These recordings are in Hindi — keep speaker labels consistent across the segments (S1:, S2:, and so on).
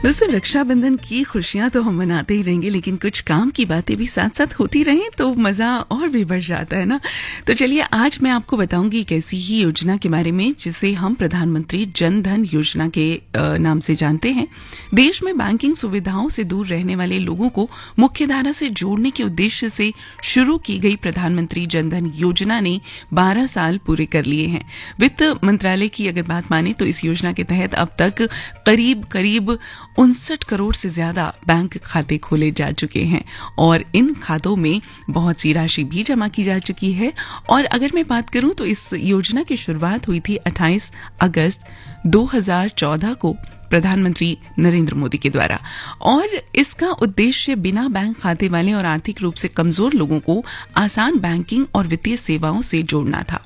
S1: दोस्तों, रक्षाबंधन की खुशियां तो हम मनाते ही रहेंगे, लेकिन कुछ काम की बातें भी साथ साथ होती रहें तो मजा और भी बढ़ जाता है ना। तो चलिए, आज मैं आपको बताऊंगी एक ऐसी ही योजना के बारे में जिसे हम प्रधानमंत्री जन धन योजना के नाम से जानते हैं। देश में बैंकिंग सुविधाओं से दूर रहने वाले लोगों को मुख्यधारा से जोड़ने के उद्देश्य से शुरू की गई प्रधानमंत्री जन धन योजना ने 12 साल पूरे कर लिए हैं। वित्त मंत्रालय की अगर बात माने तो इस योजना के तहत अब तक करीब 59 करोड़ से ज्यादा बैंक खाते खोले जा चुके हैं और इन खातों में बहुत सी राशि भी जमा की जा चुकी है। और अगर मैं बात करूं तो इस योजना की शुरुआत हुई थी 28 अगस्त 2014 को प्रधानमंत्री नरेंद्र मोदी के द्वारा, और इसका उद्देश्य बिना बैंक खाते वाले और आर्थिक रूप से कमजोर लोगों को आसान बैंकिंग और वित्तीय सेवाओं से जोड़ना था।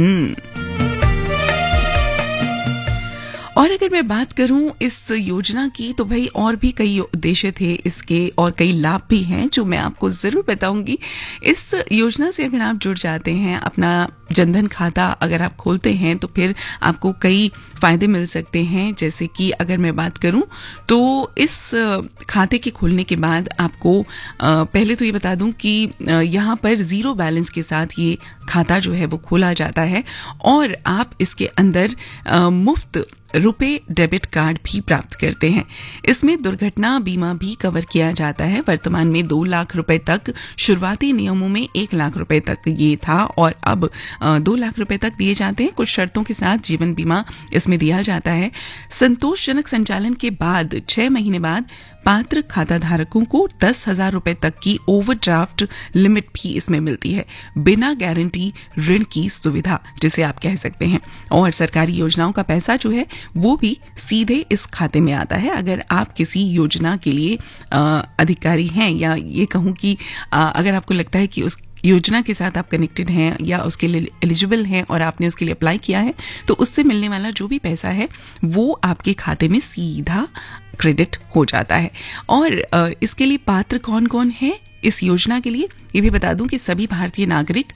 S1: और अगर मैं बात करूं इस योजना की तो भाई और भी कई उद्देश्य थे इसके और कई लाभ भी हैं जो मैं आपको जरूर बताऊंगी। इस योजना से अगर आप जुड़ जाते हैं, अपना जनधन खाता अगर आप खोलते हैं तो फिर आपको कई फायदे मिल सकते हैं। जैसे कि अगर मैं बात करूं तो इस खाते के खोलने के बाद आपको पहले तो ये बता दूं कि यहाँ पर जीरो बैलेंस के साथ ये खाता जो है वो खोला जाता है और आप इसके अंदर मुफ्त रुपे डेबिट कार्ड भी प्राप्त करते हैं। इसमें दुर्घटना बीमा भी कवर किया जाता है। वर्तमान में 2 लाख रुपए तक, शुरुआती नियमों में 1 लाख रुपए तक ये था और अब 2 लाख रुपए तक दिए जाते हैं। कुछ शर्तों के साथ जीवन बीमा इसमें दिया जाता है। संतोषजनक संचालन के बाद 6 महीने बाद पात्र खाता धारकों को 10,000 रुपए तक की ओवरड्राफ्ट लिमिट भी इसमें मिलती है, बिना गारंटी ऋण की सुविधा जिसे आप कह सकते हैं। और सरकारी योजनाओं का पैसा जो है वो भी सीधे इस खाते में आता है। अगर आप किसी योजना के लिए अधिकारी हैं, या ये कहूं कि अगर आपको लगता है कि उस योजना के साथ आप कनेक्टेड हैं या उसके लिए एलिजिबल हैं और आपने उसके लिए अप्लाई किया है, तो उससे मिलने वाला जो भी पैसा है वो आपके खाते में सीधा क्रेडिट हो जाता है। और इसके लिए पात्र कौन कौन है इस योजना के लिए, ये भी बता दूं कि सभी भारतीय नागरिक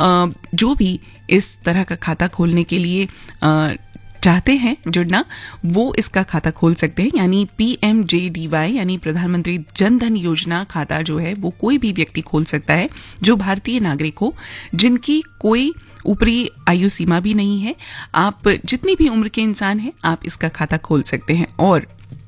S1: जो भी इस तरह का खाता खोलने के लिए चाहते हैं जुड़ना, वो इसका खाता खोल सकते हैं। यानी PMJDY यानी प्रधानमंत्री जन धन योजना खाता जो है वो कोई भी व्यक्ति खोल सकता है जो भारतीय नागरिक हो, जिनकी कोई ऊपरी आयु सीमा भी नहीं है। आप जितनी भी उम्र के इंसान हैं आप इसका खाता खोल सकते हैं। और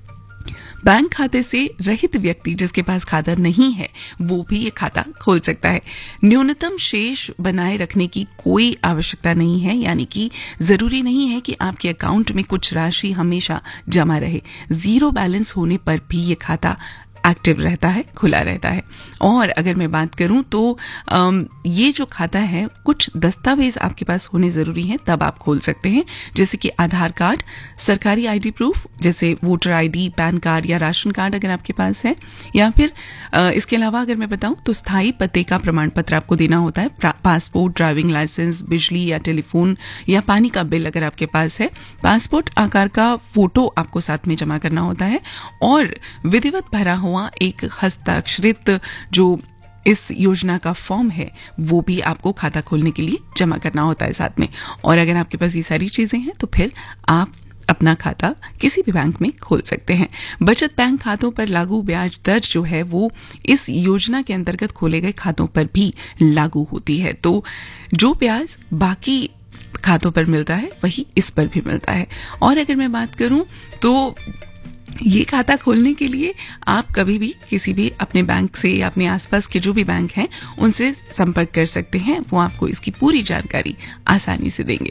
S1: बैंक खाते से रहित व्यक्ति जिसके पास खाता नहीं है वो भी ये खाता खोल सकता है। न्यूनतम शेष बनाए रखने की कोई आवश्यकता नहीं है, यानी कि जरूरी नहीं है कि आपके अकाउंट में कुछ राशि हमेशा जमा रहे। जीरो बैलेंस होने पर भी ये खाता एक्टिव रहता है, खुला रहता है। और अगर मैं बात करूं तो ये जो खाता है, कुछ दस्तावेज आपके पास होने जरूरी हैं तब आप खोल सकते हैं, जैसे कि आधार कार्ड, सरकारी आईडी प्रूफ जैसे वोटर आईडी, पैन कार्ड या राशन कार्ड अगर आपके पास है, या फिर इसके अलावा अगर मैं बताऊं तो स्थायी पते का प्रमाण पत्र आपको देना होता है। पासपोर्ट, ड्राइविंग लाइसेंस, बिजली या टेलीफोन या पानी का बिल अगर आपके पास है, पासपोर्ट आकार का फोटो आपको साथ में जमा करना होता है, और विधिवत भरा हुआ एक हस्ताक्षरित जो इस योजना का फॉर्म है वो भी आपको खाता खोलने के लिए जमा करना होता है साथ में। और अगर आपके पास ये सारी चीजें हैं तो फिर आप अपना खाता किसी भी बैंक में खोल सकते हैं। बचत बैंक खातों पर लागू ब्याज दर जो है वो इस योजना के अंतर्गत खोले गए खातों पर भी लागू होती है। तो जो ब्याज बाकी खातों पर मिलता है वही इस पर भी मिलता है। और अगर मैं बात करूं तो ये खाता खोलने के लिए आप कभी भी किसी भी अपने बैंक से या अपने आसपास के जो भी बैंक हैं उनसे संपर्क कर सकते हैं। वो आपको इसकी पूरी जानकारी आसानी से देंगे।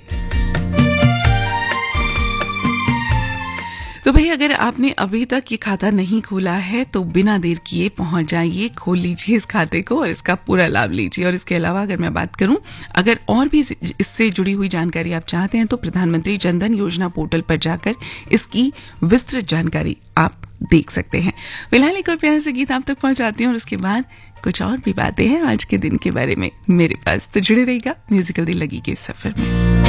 S1: तो भाई, अगर आपने अभी तक ये खाता नहीं खोला है तो बिना देर किए पहुंच जाइए, खोल लीजिए इस खाते को और इसका पूरा लाभ लीजिए। और इसके अलावा अगर मैं बात करूं, अगर और भी इससे जुड़ी हुई जानकारी आप चाहते हैं तो प्रधानमंत्री जन धन योजना पोर्टल पर जाकर इसकी विस्तृत जानकारी आप देख सकते हैं। फिलहाल एक और प्यारे से गीत आप तक पहुंचाती हूँ और उसके बाद कुछ और भी बातें हैं आज के दिन के बारे में मेरे पास, तो जुड़े रहिएगा म्यूजिकल दिल लगी के इस सफर में।